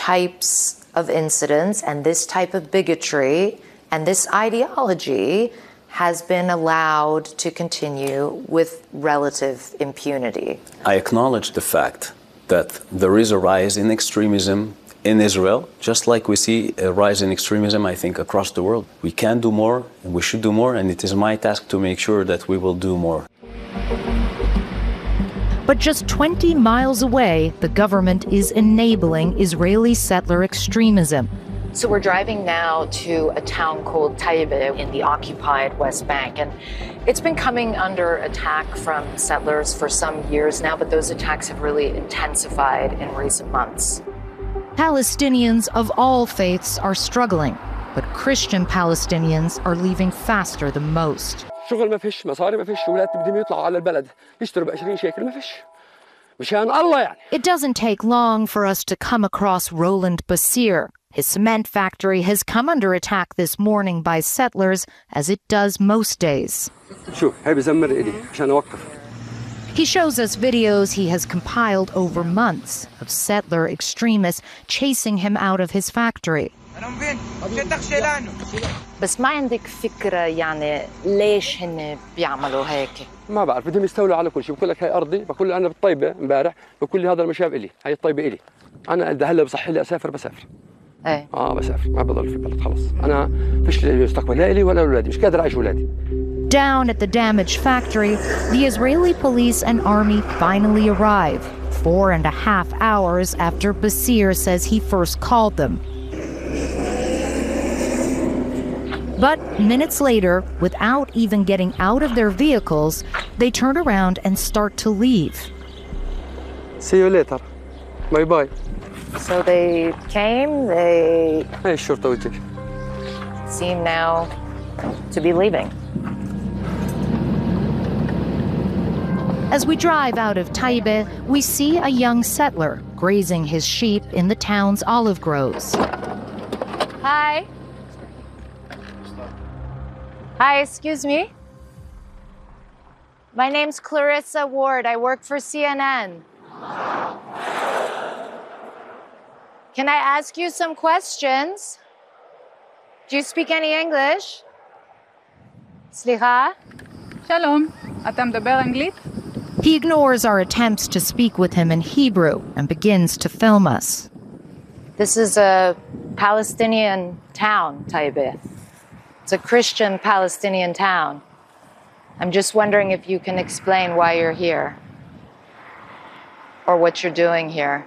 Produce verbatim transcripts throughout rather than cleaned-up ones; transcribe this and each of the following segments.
types of incidents and this type of bigotry and this ideology has been allowed to continue with relative impunity. I acknowledge the fact that there is a rise in extremism in Israel, just like we see a rise in extremism, I think, across the world. We can do more, and we should do more, and it is my task to make sure that we will do more. But just twenty miles away, the government is enabling Israeli settler extremism. So we're driving now to a town called Taiba in the occupied West Bank, and it's been coming under attack from settlers for some years now, but those attacks have really intensified in recent months. Palestinians of all faiths are struggling, but Christian Palestinians are leaving faster than most. شغل ما فيش مصاري ما فيش ولادي بدهم يطلعوا على البلد يشتروا ب عشرين شيكل ما فيش مشان الله يعني. It doesn't take long for us to come across Roland Basir. His cement factory has come under attack this morning by settlers, as it does most days. شوف هاي بزمر إلي عشان أوقف. He shows us videos he has compiled over months of settler extremists chasing him out of his factory. بس ما عندك فكرة يعني ليش هن بيعملوا هيك؟ ما بعرف بدهم يستولوا على كل شيء، بقول لك هاي أرضي، بقول لي أنا بالطيبة امبارح، بقول لي هذا المشاب إلي، هاي الطيبة إلي. أنا إذا هلا بصحي لي أسافر بسافر. إيه. آه بسافر، ما بضل في البلد خلص. أنا فيش لي مستقبل لا إلي ولا أولادي، مش قادر أعيش أولادي. Down at the damaged factory, the Israeli police and army finally arrive, four and a half hours after Basir says he first called them. But minutes later, without even getting out of their vehicles, they turn around and start to leave. See you later. Bye bye. So they came, they Hey, الشرطة وجهك. seem now to be leaving. As we drive out of Taiba, we see a young settler grazing his sheep in the town's olive groves. Hi. Hi, excuse me. My name's Clarissa Ward. I work for C N N. Can I ask you some questions? Do you speak any English? סליחה? שלום, אתה מדבר אנגלית? He ignores our attempts to speak with him in Hebrew and begins to film us. This is a Palestinian town, Taiba. It's a Christian Palestinian town. I'm just wondering if you can explain why you're here or what you're doing here.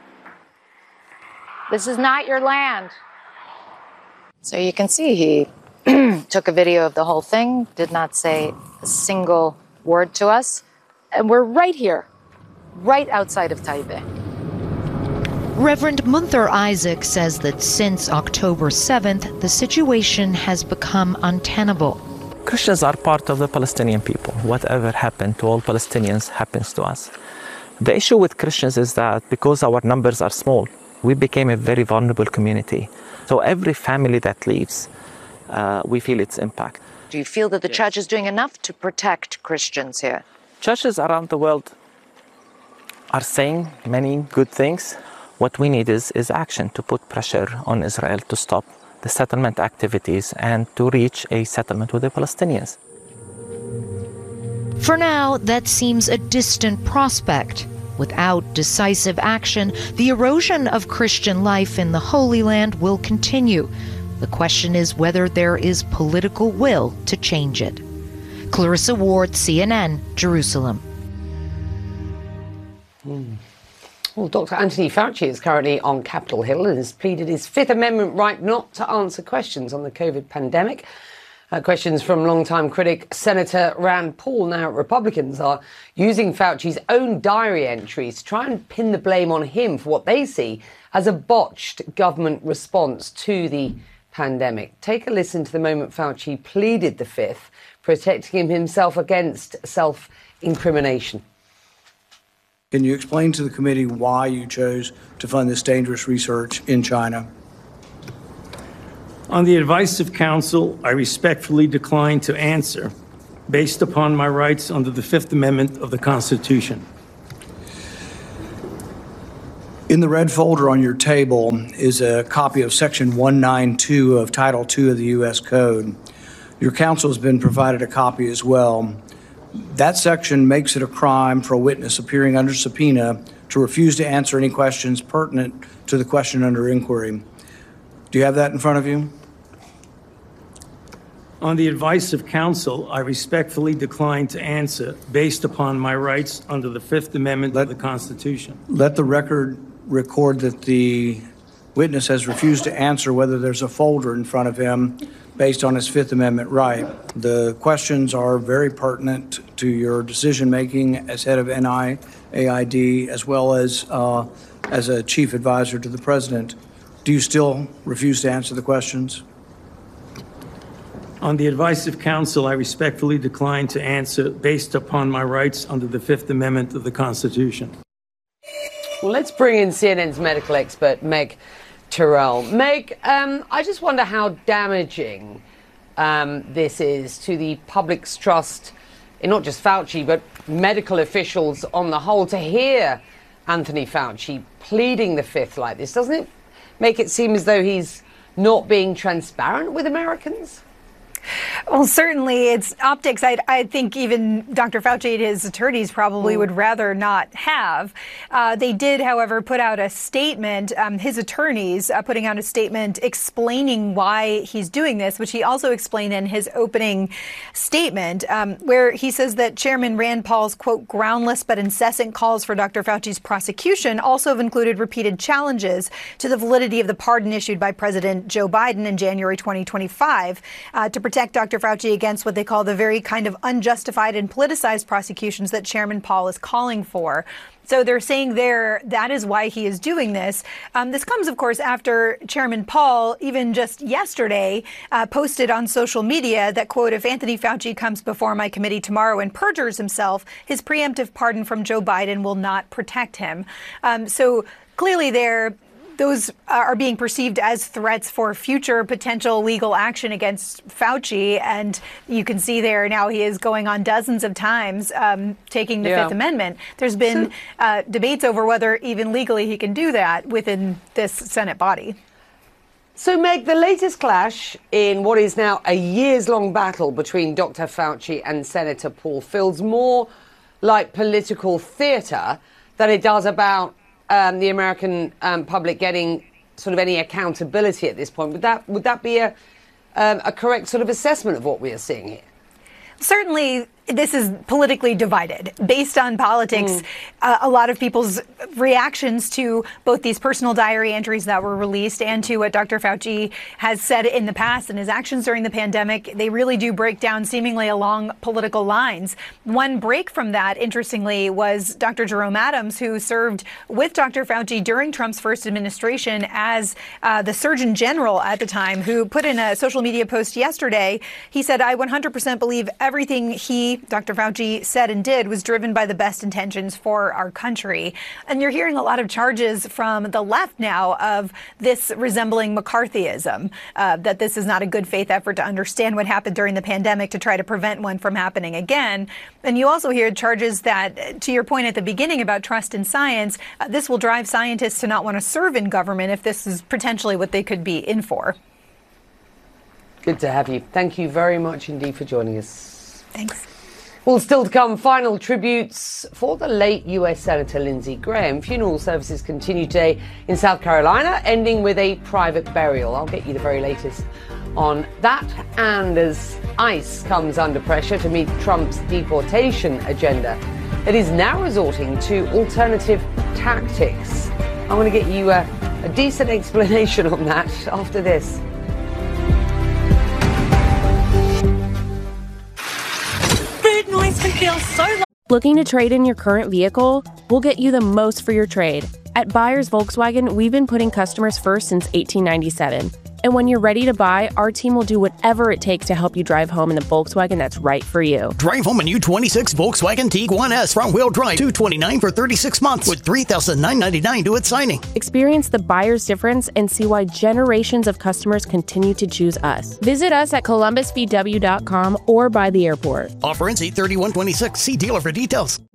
This is not your land. So you can see he took a video of the whole thing, did not say a single word to us. And we're right here, right outside of Taiba. Reverend Munther Isaac says that since October seventh, the situation has become untenable. Christians are part of the Palestinian people. Whatever happened to all Palestinians happens to us. The issue with Christians is that because our numbers are small, we became a very vulnerable community. So every family that leaves, uh, we feel its impact. Do you feel that the church is doing enough to protect Christians here? Churches around the world are saying many good things. What we need is, is action to put pressure on Israel to stop the settlement activities and to reach a settlement with the Palestinians. For now, that seems a distant prospect. Without decisive action, the erosion of Christian life in the Holy Land will continue. The question is whether there is political will to change it. Clarissa Ward, C N N, Jerusalem. Mm. Well, Doctor Anthony Fauci is currently on Capitol Hill and has pleaded his Fifth Amendment right not to answer questions on the COVID pandemic. Uh, questions from longtime critic Senator Rand Paul. Now, Republicans are using Fauci's own diary entries to try and pin the blame on him for what they see as a botched government response to the pandemic. Take a listen to the moment Fauci pleaded the Fifth, protecting himself against self-incrimination. Can you explain to the committee why you chose to fund this dangerous research in China? On the advice of counsel, I respectfully decline to answer based upon my rights under the Fifth Amendment of the Constitution. In the red folder on your table is a copy of Section one ninety-two of Title two of the U S Code. Your counsel has been provided a copy as well. That section makes it a crime for a witness appearing under subpoena to refuse to answer any questions pertinent to the question under inquiry. Do you have that in front of you? On the advice of counsel, I respectfully decline to answer based upon my rights under the Fifth Amendment Let- of the Constitution. Let the record record that the witness has refused to answer whether there's a folder in front of him based on his Fifth Amendment right. The questions are very pertinent to your decision-making as head of N I A I D, as well as uh, as a chief advisor to the president. Do you still refuse to answer the questions? On the advice of counsel, I respectfully decline to answer based upon my rights under the Fifth Amendment of the Constitution. Well, let's bring in C N N's medical expert, Meg Terrell. Meg, um, I just wonder how damaging um, this is to the public's trust in not just Fauci, but medical officials on the whole, to hear Anthony Fauci pleading the Fifth like this. Doesn't it make it seem as though he's not being transparent with Americans? Well, certainly it's optics. I, I think even Doctor Fauci and his attorneys probably mm. would rather not have. Uh, they did, however, put out a statement, um, his attorneys uh, putting out a statement explaining why he's doing this, which he also explained in his opening statement, um, where he says that Chairman Rand Paul's, quote, groundless but incessant calls for Doctor Fauci's prosecution also have included repeated challenges to the validity of the pardon issued by President Joe Biden in January twenty twenty-five uh, to protect Doctor Fauci against what they call the very kind of unjustified and politicized prosecutions that Chairman Paul is calling for. So they're saying there that is why he is doing this. Um, this comes, of course, after Chairman Paul, even just yesterday, uh, posted on social media that, quote, if Anthony Fauci comes before my committee tomorrow and perjures himself, his preemptive pardon from Joe Biden will not protect him. Um, so clearly there, those are being perceived as threats for future potential legal action against Fauci. And you can see there now he is going on dozens of times um, taking the yeah. Fifth Amendment. There's been so, uh, debates over whether even legally he can do that within this Senate body. So, Meg, the latest clash in what is now a years-long battle between Doctor Fauci and Senator Paul feels more like political theatre than it does about Um, the American um, public getting sort of any accountability at this point. Would that would that be a um, a correct sort of assessment of what we are seeing here? Certainly, this is politically divided. Based on politics, mm. uh, a lot of people's reactions to both these personal diary entries that were released and to what Doctor Fauci has said in the past and his actions during the pandemic, they really do break down seemingly along political lines. One break from that, interestingly, was Doctor Jerome Adams, who served with Doctor Fauci during Trump's first administration as uh, the Surgeon General at the time, who put in a social media post yesterday. He said, I one hundred percent believe everything he Doctor Fauci said and did was driven by the best intentions for our country. And you're hearing a lot of charges from the left now of this resembling McCarthyism, uh, that this is not a good faith effort to understand what happened during the pandemic to try to prevent one from happening again. And you also hear charges that, to your point at the beginning about trust in science, uh, this will drive scientists to not want to serve in government if this is potentially what they could be in for. Good to have you. Thank you very much indeed for joining us. Thanks. Well, still to come, final tributes for the late U S Senator Lindsey Graham. Funeral services continue today in South Carolina, ending with a private burial. I'll get you the very latest on that. And as ICE comes under pressure to meet Trump's deportation agenda, it is now resorting to alternative tactics. I want to get you a, a decent explanation on that after this. Noise can feel so loud. Looking to trade in your current vehicle? We'll get you the most for your trade. At Buyers Volkswagen, we've been putting customers first since eighteen ninety-seven. And when you're ready to buy, our team will do whatever it takes to help you drive home in the Volkswagen that's right for you. Drive home a new twenty-six Volkswagen Tiguan S front-wheel drive, two hundred twenty-nine dollars for thirty-six months with three thousand nine hundred ninety-nine dollars to its signing. Experience the buyer's difference and see why generations of customers continue to choose us. Visit us at columbus v w dot com or by the airport. Offer ends eight thirty-one twenty-six. See dealer for details.